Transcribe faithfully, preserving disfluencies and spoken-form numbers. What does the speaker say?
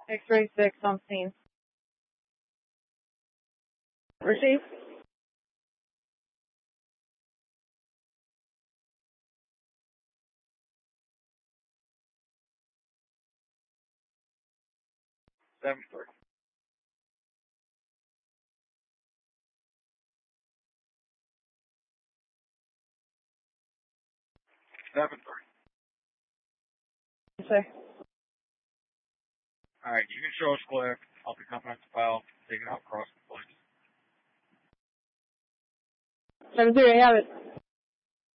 X-ray six on scene. Receive. Seven three. Seven three. Yes, sir. Alright, you can show us clear. I'll be coming up the file, taking out across the place. Seven three, I have it.